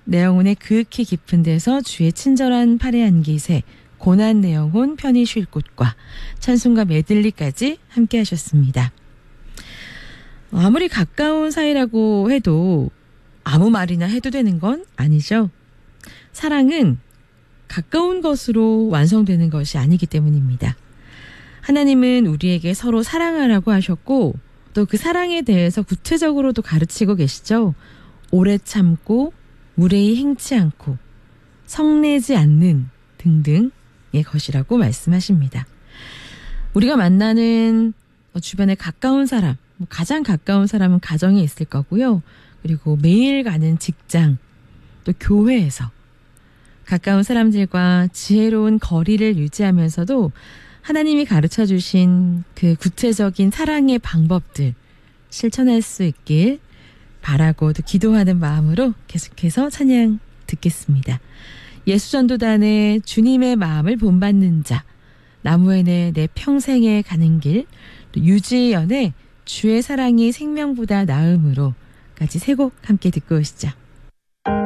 내 영혼의 그윽히 깊은 데서 주의 친절한 팔에 안기세, 고난 내 영혼 편히 쉴 곳과 찬송가 메들리까지 함께 하셨습니다. 아무리 가까운 사이라고 해도 아무 말이나 해도 되는 건 아니죠. 사랑은 가까운 것으로 완성되는 것이 아니기 때문입니다. 하나님은 우리에게 서로 사랑하라고 하셨고 또 그 사랑에 대해서 구체적으로도 가르치고 계시죠. 오래 참고 무례히 행치 않고 성내지 않는 등등의 것이라고 말씀하십니다. 우리가 만나는 주변에 가까운 사람, 가장 가까운 사람은 가정에 있을 거고요. 그리고 매일 가는 직장, 또 교회에서 가까운 사람들과 지혜로운 거리를 유지하면서도 하나님이 가르쳐 주신 그 구체적인 사랑의 방법들 실천할 수 있길 바라고 또 기도하는 마음으로 계속해서 찬양 듣겠습니다. 예수전도단의 주님의 마음을 본받는 자, 나무엔의 내 평생에 가는 길, 또 유지연의 주의 사랑이 생명보다 나음으로까지 세 곡 함께 듣고 오시죠.